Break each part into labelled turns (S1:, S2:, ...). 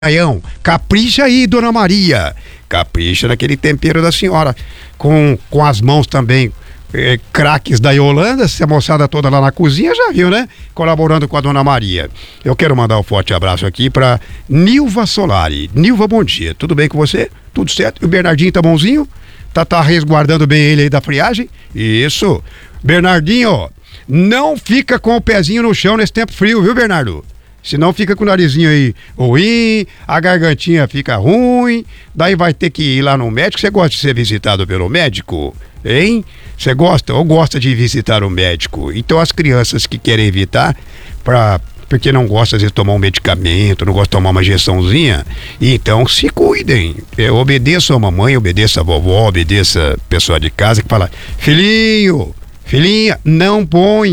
S1: Capricha aí, dona Maria. Capricha naquele tempero da senhora. Com as mãos também, craques da Yolanda, essa moçada toda lá na cozinha já viu, né? Colaborando com a dona Maria. Eu quero mandar um forte abraço aqui pra Nilva Solari. Nilva, bom dia. Tudo bem com você? Tudo certo? O Bernardinho tá bonzinho? Tá resguardando bem ele aí da friagem? Isso. Bernardinho, não fica com o pezinho no chão nesse tempo frio, viu, Bernardo? Senão fica com o narizinho aí ruim, a gargantinha fica ruim, daí vai ter que ir lá no médico. Você gosta de ser visitado pelo médico? Hein? Você gosta ou gosta de visitar o médico? Então as crianças que querem evitar, porque não gostam às vezes de tomar um medicamento, não gostam de tomar uma injeçãozinha, então se cuidem. Obedeça a mamãe, obedeça a vovó, obedeça a pessoa de casa que fala: filhinho, filhinha, não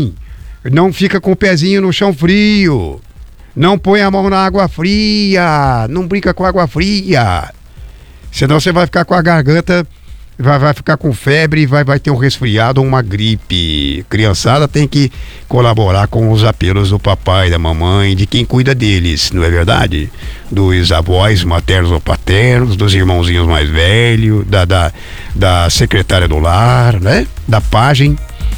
S1: fica com o pezinho no chão frio. Não põe a mão na água fria, não brinca com água fria, senão você vai ficar com a garganta, vai ficar com febre, vai ter um resfriado ou uma gripe. Criançada tem que colaborar com os apelos do papai, da mamãe, de quem cuida deles, não é verdade? Dos avós maternos ou paternos, dos irmãozinhos mais velhos, da secretária do lar, né? Da pajem.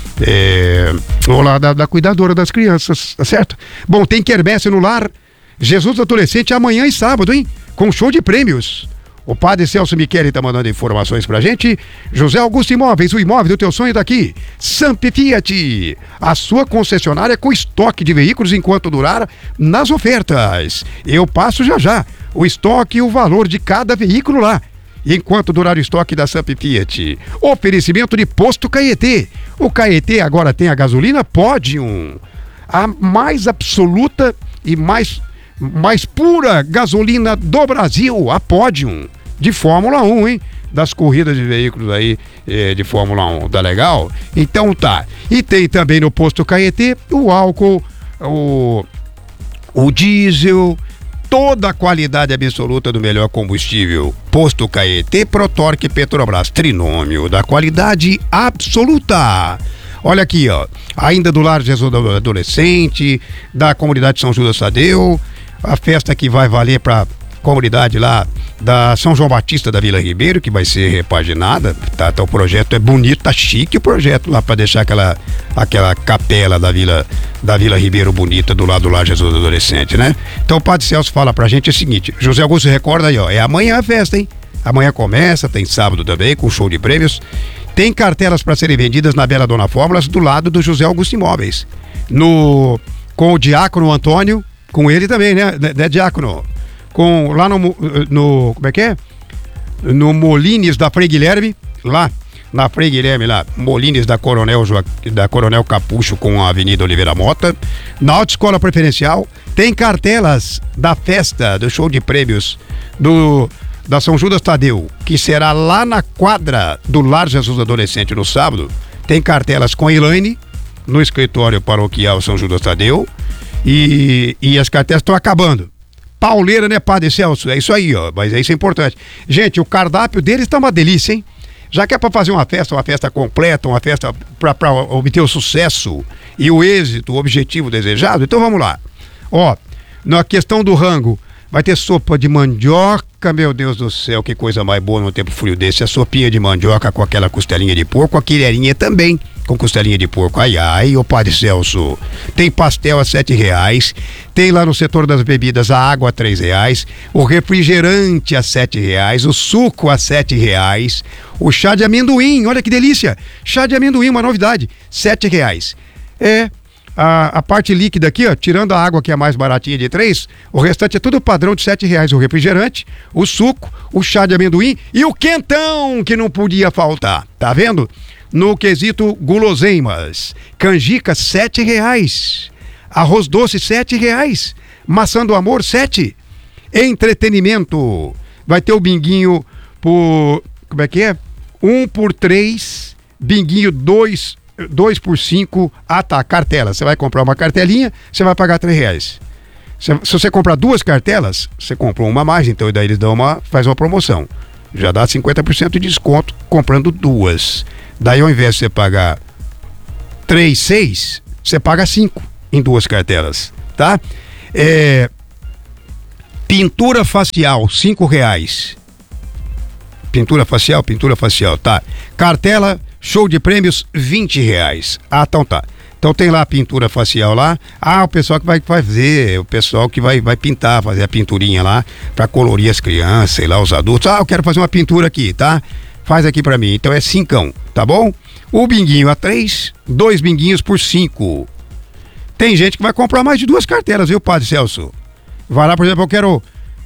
S1: Ou lá da cuidadora das crianças, tá certo? Bom, tem quermesse no lar Jesus Adolescente amanhã e sábado, hein? Com show de prêmios. O padre Celso Michele tá mandando informações pra gente. José Augusto Imóveis, o imóvel do teu sonho daqui. Samp Fiat, a sua concessionária com estoque de veículos enquanto durar nas ofertas. Eu passo já o estoque e o valor de cada veículo lá, enquanto durar o estoque da Samp Fiat. Oferecimento de Posto Caetê. O Caetê agora tem a gasolina Podium, a mais absoluta e mais pura gasolina do Brasil, a Podium, de Fórmula 1, hein? Das corridas de veículos aí de Fórmula 1, tá legal? Então tá. E tem também no Posto Caetê o álcool, o diesel, toda a qualidade absoluta do melhor combustível. Posto Caetê, Protorque, Petrobras, trinômio da qualidade absoluta. Olha aqui, ó, ainda do Lar Jesus Adolescente, da comunidade São Judas Tadeu, a festa que vai valer para comunidade lá da São João Batista da Vila Ribeiro, que vai ser repaginada, tá, o projeto é bonito, tá chique o projeto lá para deixar aquela capela da Vila Ribeiro bonita do lado do Lar Jesus Adolescente, né? Então o Padre Celso fala pra gente o seguinte: José Augusto recorda aí, ó, é amanhã a festa, hein? Amanhã começa, tem sábado também com show de prêmios, tem cartelas para serem vendidas na Bela Dona Fórmulas do lado do José Augusto Imóveis, com o Diácono Antônio, com ele também, né Diácono? Lá no como é que é? No Molines da Frei Guilherme, lá na Frei Guilherme, lá, Molines da Coronel Capucho com a Avenida Oliveira Mota, na Autoescola Preferencial, tem cartelas da festa, do show de prêmios da São Judas Tadeu, que será lá na quadra do Lar Jesus Adolescente no sábado. Tem cartelas com a Elaine, no escritório paroquial São Judas Tadeu, e as cartelas estão acabando. Pauleira, né, Padre Celso? É isso aí, ó, mas isso é importante. Gente, o cardápio deles tá uma delícia, hein? Já que é pra fazer uma festa completa, uma festa pra obter o sucesso e o êxito, o objetivo desejado, então vamos lá. Ó, na questão do rango, vai ter sopa de mandioca, meu Deus do céu, que coisa mais boa num tempo frio desse. A sopinha de mandioca com aquela costelinha de porco, a quilherinha também com costelinha de porco. Ai, ô Padre Celso. Tem pastel a R$7, tem lá no setor das bebidas a água a R$3, o refrigerante a R$7, o suco a R$7, o chá de amendoim, olha que delícia, chá de amendoim, uma novidade, R$7. A parte líquida aqui, ó, tirando a água que é mais baratinha de 3, o restante é tudo padrão de R$7, o refrigerante, o suco, o chá de amendoim e o quentão que não podia faltar, tá vendo? No quesito guloseimas, canjica R$7, arroz doce R$7, maçã do amor R$7. Entretenimento, vai ter o binguinho por, como é que é? 1 por 3, binguinho 2 por 5, tá, cartela, você vai comprar uma cartelinha, você vai pagar R$3. Se você comprar 2 cartelas, você comprou uma a mais, então e daí eles faz uma promoção, já dá 50% de desconto comprando 2. Daí ao invés de você pagar 3,6, você paga 5 em 2 cartelas, tá? Pintura facial, R$5. Pintura facial, tá. Cartela, show de prêmios, R$20. Ah, então tá. Então tem lá a pintura facial lá. Ah, o pessoal que vai fazer, o pessoal que vai pintar, fazer a pinturinha lá, pra colorir as crianças, sei lá, os adultos. Ah, eu quero fazer uma pintura aqui, tá? Faz aqui pra mim. Então é 5, tá bom? O binguinho a 3, 2 binguinhos por 5. Tem gente que vai comprar mais de 2 cartelas, viu, Padre Celso? Vai lá, por exemplo, eu quero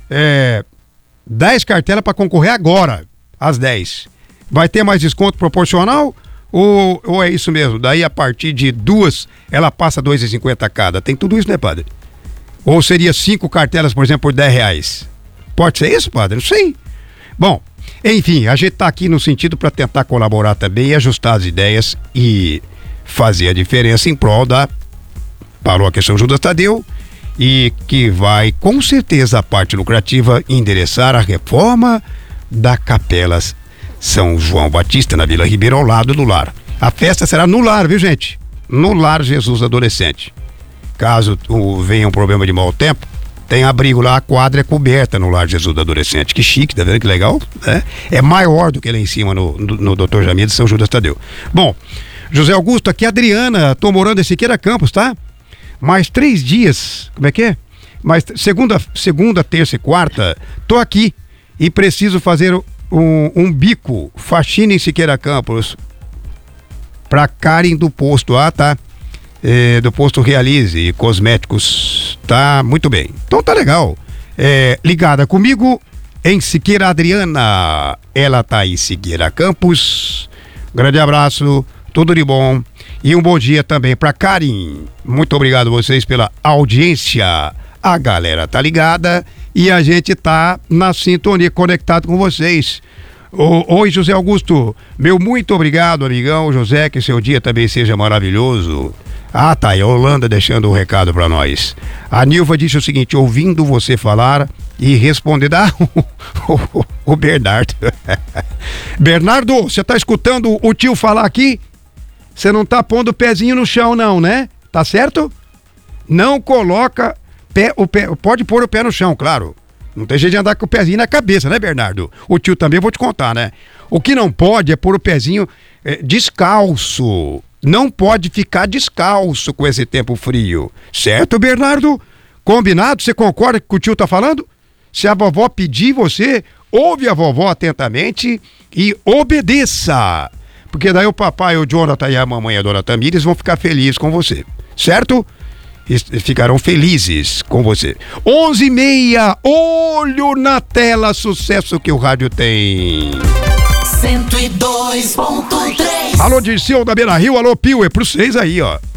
S1: 10 cartelas pra concorrer agora, às 10. Vai ter mais desconto proporcional? Ou é isso mesmo? Daí a partir de 2, ela passa R$2,50 cada. Tem tudo isso, né, padre? Ou seria 5 cartelas, por exemplo, por R$10? Pode ser isso, padre? Não sei. Bom, enfim, a gente tá aqui no sentido para tentar colaborar também e ajustar as ideias e fazer a diferença em prol da Paróquia São Judas Tadeu, e que vai, com certeza, a parte lucrativa endereçar a reforma da Capela São João Batista, na Vila Ribeiro, ao lado do lar. A festa será no lar, viu, gente? No Lar Jesus Adolescente. Caso venha um problema de mau tempo, tem abrigo lá, a quadra é coberta no Lar Jesus Adolescente. Que chique, tá vendo que legal? É maior do que lá em cima no Dr. Jamil de São Judas Tadeu. Bom, José Augusto, aqui é a Adriana, tô morando em Siqueira Campos, tá? Mais 3 dias, como é que é? Mais segunda, terça e quarta, tô aqui e preciso fazer um bico, faxina em Siqueira Campos, pra Karen do posto, tá? Do posto Realize Cosméticos, tá muito bem. Então tá legal. Ligada comigo em Siqueira, Adriana, ela tá em Siqueira Campos. Grande abraço, tudo de bom. E um bom dia também pra Karen. Muito obrigado a vocês pela audiência. A galera tá ligada e a gente tá na sintonia, conectado com vocês. Oi, José Augusto. Meu muito obrigado, amigão José, que seu dia também seja maravilhoso. Ah, tá, é a Holanda deixando um recado pra nós. A Nilva disse o seguinte: ouvindo você falar e respondendo... o Bernardo. Bernardo, você tá escutando o tio falar aqui? Você não tá pondo o pezinho no chão não, né? Tá certo? Não coloca pode pôr o pé no chão, claro. Não tem jeito de andar com o pezinho na cabeça, né, Bernardo? O tio também, vou te contar, né? O que não pode é pôr o pezinho descalço. Não pode ficar descalço com esse tempo frio. Certo, Bernardo? Combinado? Você concorda com o que o tio tá falando? Se a vovó pedir, você ouve a vovó atentamente e obedeça. Porque daí o papai, o Jonathan e a mamãe, a dona Tamires, vão ficar felizes com você. Certo? Ficarão felizes com você. 11h30, olho na tela, sucesso que o rádio tem.
S2: 102.3.
S1: Alô, Dirceu da Beira Rio, alô, Pio, é pro vocês aí, ó.